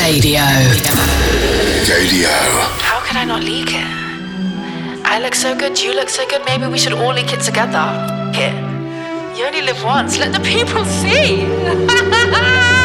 Gadio. How could I not leak it? I look so good, you look so good, maybe we should all leak it together. Here. You only live once, let the people see.